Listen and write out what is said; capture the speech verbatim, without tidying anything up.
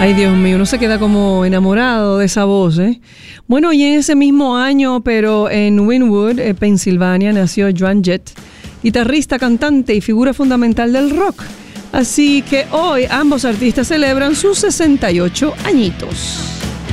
Ay, Dios mío, uno se queda como enamorado de esa voz, ¿eh? Bueno, y en ese mismo año, pero en Wynwood, eh, Pensilvania, nació Joan Jett, guitarrista, cantante y figura fundamental del rock. Así que hoy ambos artistas celebran sus sesenta y ocho añitos.